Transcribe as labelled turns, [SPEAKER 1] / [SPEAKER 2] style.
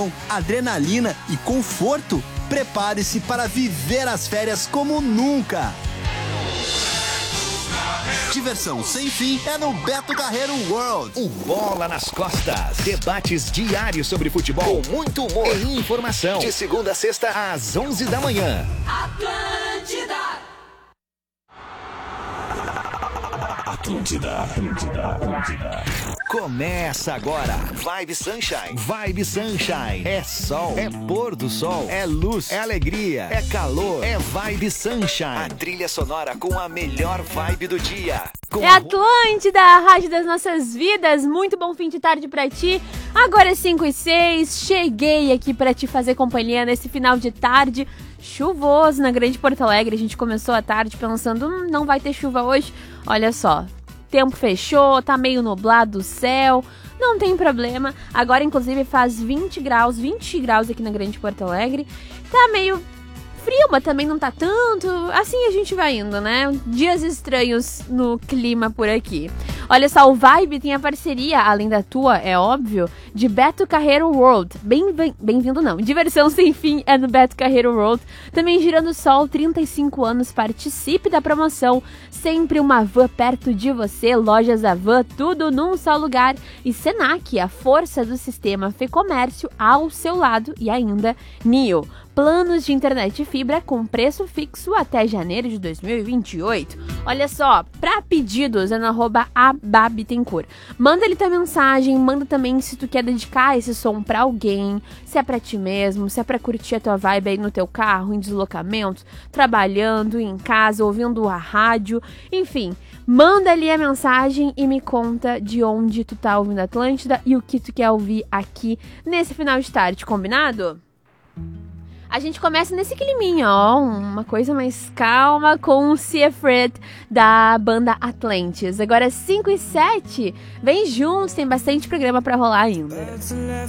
[SPEAKER 1] levam adrenalina e conforto? Prepare-se para viver as férias como nunca. Diversão sem fim é no Beto Carreiro World.
[SPEAKER 2] O Bola nas Costas. Debates diários sobre futebol, com muito humor e informação. De segunda a sexta, às 11 da manhã. Atlântida. Começa agora. Vibe Sunshine. É sol, é pôr do sol, é luz, é alegria, é calor, é Vibe Sunshine. A trilha sonora com a melhor vibe do dia.
[SPEAKER 3] É Atlântida, a rádio das nossas vidas. Muito bom fim de tarde pra ti. Agora é 5h06. Cheguei aqui pra te fazer companhia nesse final de tarde chuvoso na Grande Porto Alegre. A gente começou a tarde pensando, não vai ter chuva hoje. Olha só, tempo fechou, tá meio nublado o céu, não tem problema. Agora, inclusive, faz 20 graus aqui na Grande Porto Alegre. Tá meio frio, mas também não tá tanto. Assim a gente vai indo, né? Dias estranhos no clima por aqui. Olha só, o Vibe tem a parceria, além da tua, é óbvio, de Beto Carreiro World. Bem-vindo não. Diversão sem fim é no Beto Carreiro World. Também Girando Sol, 35 anos, participe da promoção. Sempre uma van perto de você, lojas Avan, tudo num só lugar. E Senac, a força do sistema Fê-Comércio ao seu lado. E ainda Nio, planos de internet e fibra com preço fixo até janeiro de 2028. Olha só, para pedidos é no @ababitencourt. Manda ele tua mensagem, manda também se tu quer dedicar esse som pra alguém, se é pra ti mesmo, se é pra curtir a tua vibe aí no teu carro, em deslocamentos, trabalhando, em casa, ouvindo a rádio, enfim. Manda ali a mensagem e me conta de onde tu tá ouvindo a Atlântida e o que tu quer ouvir aqui nesse final de tarde, combinado? A gente começa nesse climinha, ó, uma coisa mais calma com o See Afraid da banda Atlantis. Agora 5h07, vem juntos, tem bastante programa pra rolar ainda.